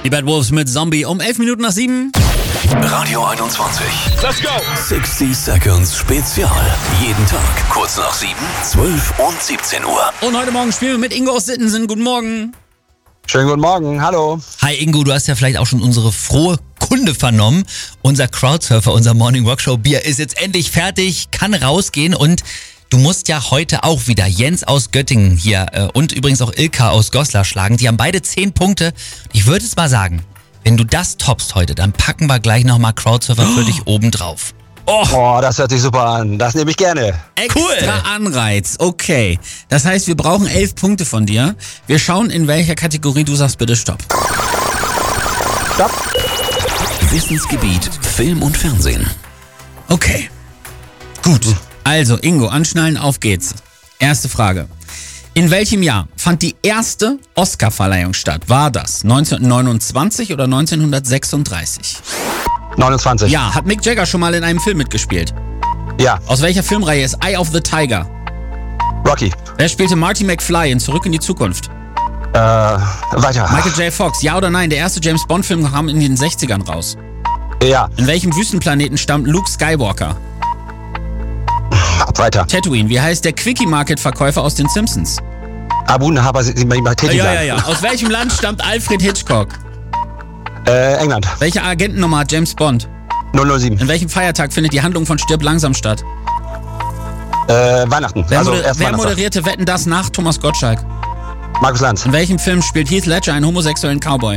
Die Bad Wolves mit Zombie um 11 Minuten nach 7. Radio 21. Let's go! 60 Seconds Spezial. Jeden Tag kurz nach 7, 12 und 17 Uhr. Und heute Morgen spielen wir mit Ingo aus Sittensen. Guten Morgen. Schönen guten Morgen, hallo. Hi Ingo, du hast ja vielleicht auch schon unsere frohe Kunde vernommen. Unser Crowdsurfer, unser Morning Workshop Bier ist jetzt endlich fertig, kann rausgehen und du musst ja heute auch wieder Jens aus Göttingen hier und übrigens auch Ilka aus Goslar schlagen. Die haben beide 10 Punkte. Ich würde es mal sagen, wenn du das toppst heute, dann packen wir gleich nochmal Crowdsurfer für dich oben drauf. Oh, das hört sich super an. Das nehme ich gerne. Extra Anreiz, okay. Das heißt, wir brauchen 11 Punkte von dir. Wir schauen, in welcher Kategorie du sagst bitte Stopp. Stopp. Wissensgebiet Film und Fernsehen. Okay, gut. Also, Ingo, anschnallen, auf geht's. Erste Frage. In welchem Jahr fand die erste Oscar-Verleihung statt? War das 1929 oder 1936? 29. Ja, hat Mick Jagger schon mal in einem Film mitgespielt? Ja, Aus welcher Filmreihe ist Eye of the Tiger? Rocky. Wer spielte Marty McFly in Zurück in die Zukunft? Weiter. Michael J. Fox, ja oder nein? Der erste James-Bond-Film kam in den 60ern raus. Ja, In welchem Wüstenplaneten stammt Luke Skywalker? weiter. Tatooine, wie heißt der Quickie-Market-Verkäufer aus den Simpsons? Abu Nahaba Tätigkeit. Ja. Aus welchem Land stammt Alfred Hitchcock? England. Welche Agentennummer hat James Bond? 007. In welchem Feiertag findet die Handlung von Stirb langsam statt? Weihnachten. Wer Weihnachtstag. moderierte Wetten, das nach Thomas Gottschalk? Markus Lanz. In welchem Film spielt Heath Ledger einen homosexuellen Cowboy?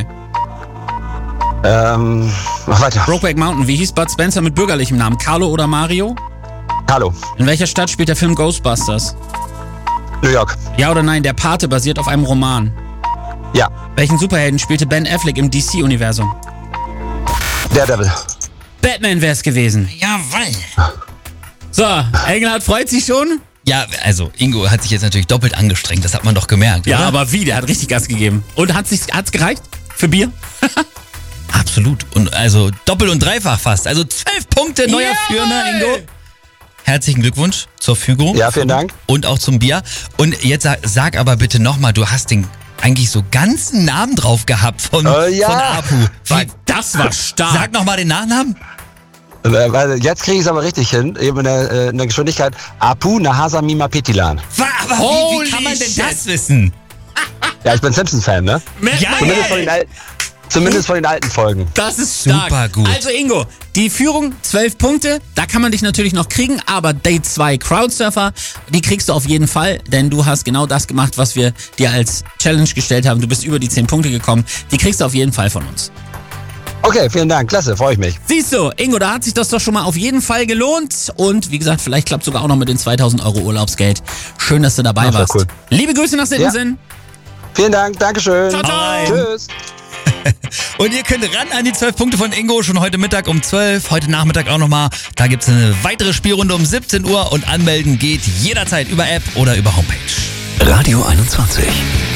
Weiter. Brokeback Mountain, wie hieß Bud Spencer mit bürgerlichem Namen? Carlo oder Mario? Hallo. In welcher Stadt spielt der Film Ghostbusters? New York. Ja oder nein, der Pate basiert auf einem Roman. Ja. Welchen Superhelden spielte Ben Affleck im DC-Universum? Daredevil. Batman wär's gewesen. Jawoll. So, Engelhardt freut sich schon? Ja, also Ingo hat sich jetzt natürlich doppelt angestrengt, das hat man doch gemerkt, Ja, oder? aber wie? Der hat richtig Gas gegeben. Und hat's gereicht? Für Bier? Absolut. Und also doppelt und dreifach fast. Also 12 Punkte, neuer Führender, Ingo. Herzlichen Glückwunsch zur Fügung. Ja, vielen Dank. Und auch zum Bier. Und jetzt sag aber bitte nochmal, du hast den eigentlich so ganzen Namen drauf gehabt von ja. Apu. Das war stark. Sag nochmal den Nachnamen. Jetzt kriege ich es aber richtig hin. Eben in der Geschwindigkeit. Apu Nahasa Mima Petilan. Aber wie kann man denn das wissen? Ja, ich bin Simpsons-Fan, ne? Ja, Zumindest von den alten Folgen. Das ist stark. Super gut. Also Ingo, die Führung 12 Punkte, da kann man dich natürlich noch kriegen, aber Day 2 Crowdsurfer, die kriegst du auf jeden Fall, denn du hast genau das gemacht, was wir dir als Challenge gestellt haben. Du bist über die 10 Punkte gekommen, die kriegst du auf jeden Fall von uns. Okay, vielen Dank. Klasse, freue ich mich. Siehst du, Ingo, da hat sich das doch schon mal auf jeden Fall gelohnt und wie gesagt, vielleicht klappt sogar auch noch mit den 2.000 € Urlaubsgeld. Schön, dass du dabei warst. Cool. Liebe Grüße nach Sittensen. Vielen Dank, Dankeschön. Ciao, ciao. Tschüss. Und ihr könnt ran an die 12 Punkte von Ingo schon heute Mittag um 12, heute Nachmittag auch nochmal. Da gibt's eine weitere Spielrunde um 17 Uhr und anmelden geht jederzeit über App oder über Homepage. Radio 21.